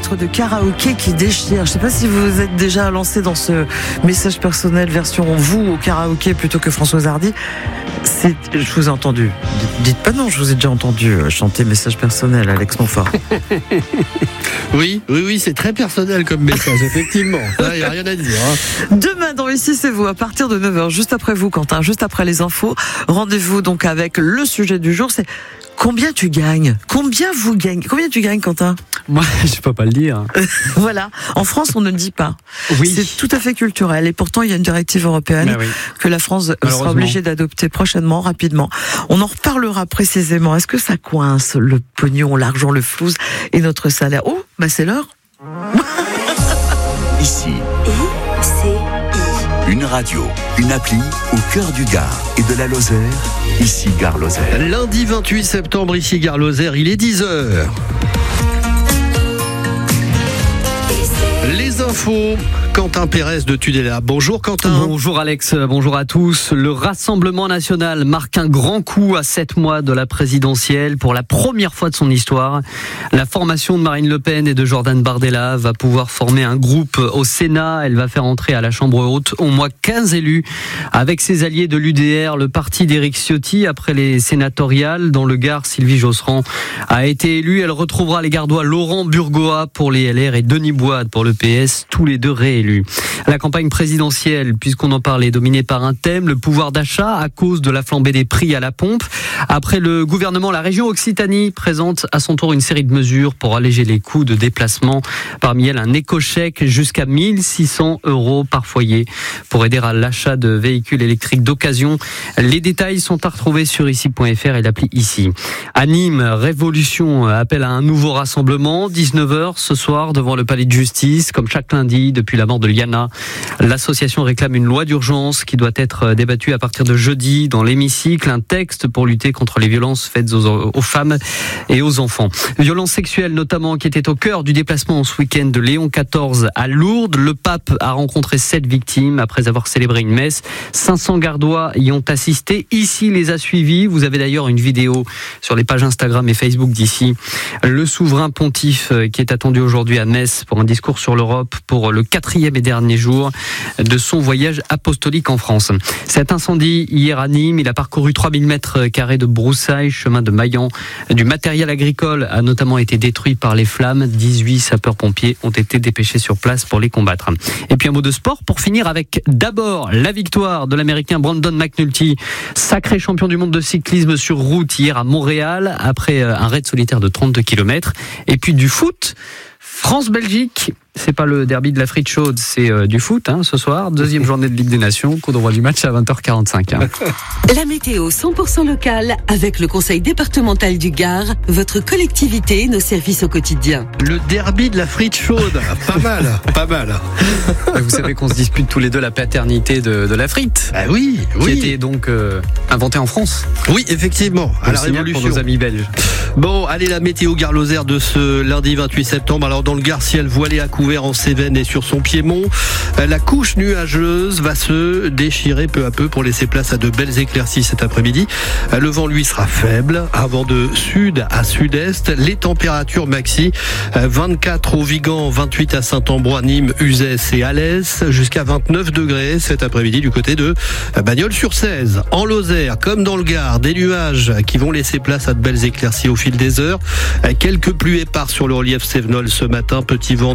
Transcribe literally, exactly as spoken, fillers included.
titre de karaoké qui déchire. Je ne sais pas si vous vous êtes déjà lancé dans ce message personnel version vous au karaoké plutôt que Françoise Hardy. C'est, je vous ai entendu. Dites pas non, je vous ai déjà entendu chanter message personnel, Alex Montfort. Oui, oui, oui, c'est très personnel comme message, effectivement. Il n'y a rien à dire. Hein. Demain, dans Ici c'est vous, à partir de neuf heures, juste après vous, Quentin, juste après les infos, rendez-vous donc avec le sujet du jour, c'est combien tu gagnes ? Combien vous gagnez ? Combien tu gagnes, Quentin ? Moi, je peux pas le dire. Voilà. En France, on ne dit pas. Oui. C'est tout à fait culturel. Et pourtant, il y a une directive européenne oui. que la France sera obligée d'adopter prochainement, rapidement. On en reparlera précisément. Est-ce que ça coince, le pognon, l'argent, le flouze et notre salaire ? Oh, bah c'est l'heure. Ici. I C I. Une radio, une appli au cœur du Gard et de la Lozère. Ici Gare Lozère. Lundi vingt-huit septembre, ici Gare Lozère, il est dix heures. Les infos, Quentin Pérez de Tudela. Bonjour Quentin. Bonjour Alex, bonjour à tous. Le Rassemblement national marque un grand coup à sept mois de la présidentielle. Pour la première fois de son histoire, la formation de Marine Le Pen et de Jordan Bardella va pouvoir former un groupe au Sénat. Elle va faire entrer à la Chambre haute au moins quinze élus. Avec ses alliés de l'U D R, le parti d'Éric Ciotti, après les sénatoriales. Dans le Gard, Sylvie Josserand a été élue. Elle retrouvera les Gardois Laurent Burgoa pour les L R et Denis Boide pour le P S, tous les deux réélus. La campagne présidentielle, puisqu'on en parle, est dominée par un thème, le pouvoir d'achat, à cause de la flambée des prix à la pompe. Après le gouvernement, la région Occitanie présente à son tour une série de mesures pour alléger les coûts de déplacement. Parmi elles, un éco-chèque jusqu'à mille six cents euros par foyer pour aider à l'achat de véhicules électriques d'occasion. Les détails sont à retrouver sur ici point f r et l'appli Ici. À Nîmes, Révolution appelle à un nouveau rassemblement, dix-neuf heures ce soir devant le palais de justice. Comme chaque lundi, depuis la mort de Liana, l'association réclame une loi d'urgence qui doit être débattue à partir de jeudi dans l'hémicycle. Un texte pour lutter contre les violences faites aux, aux femmes et aux enfants. Violences sexuelles notamment qui étaient au cœur du déplacement ce week-end de Léon quatorze à Lourdes. Le pape a rencontré sept victimes après avoir célébré une messe. cinq cents Gardois y ont assisté. Ici les a suivis. Vous avez d'ailleurs une vidéo sur les pages Instagram et Facebook d'Ici. Le souverain pontife qui est attendu aujourd'hui à Metz pour un discours sur l'Europe pour le quatrième et dernier jour de son voyage apostolique en France. Cet incendie hier à Nîmes, il a parcouru trois mille mètres carrés de broussailles, chemin de Maillan. Du matériel agricole a notamment été détruit par les flammes. dix-huit sapeurs-pompiers ont été dépêchés sur place pour les combattre. Et puis un mot de sport pour finir avec d'abord la victoire de l'Américain Brandon McNulty, sacré champion du monde de cyclisme sur route hier à Montréal après un raid solitaire de trente-deux kilomètres. Et puis du foot, France-Belgique. C'est pas le derby de la frite chaude, c'est euh, du foot hein, ce soir. Deuxième journée de Ligue des Nations, coup d'envoi du match à vingt heures quarante-cinq. Hein. La météo cent pour cent locale avec le conseil départemental du Gard, votre collectivité, nos services au quotidien. Le derby de la frite chaude, pas mal, pas mal. Vous savez qu'on se dispute tous les deux la paternité de, de la frite. Ah oui, qui oui. était donc euh, inventée en France. Oui, effectivement, à la Révolution. Pour nos amis belges. Bon, allez, la météo Gare Lozère de ce lundi vingt-huit septembre. Alors dans le Gard, ciel voilé à couvert en Cévennes et sur son piémont. La couche nuageuse va se déchirer peu à peu pour laisser place à de belles éclaircies cet après-midi. Le vent, lui, sera faible. Un vent de sud à sud-est. Les températures maxi, vingt-quatre au Vigan, vingt-huit à Saint-Ambroix, Nîmes, Uzès et Alès, jusqu'à vingt-neuf degrés cet après-midi du côté de Bagnols-sur-Cèze. En Lozère, comme dans le Gard, des nuages qui vont laisser place à de belles éclaircies au fil des heures. Quelques pluies éparses sur le relief cévenol ce matin. Petit vent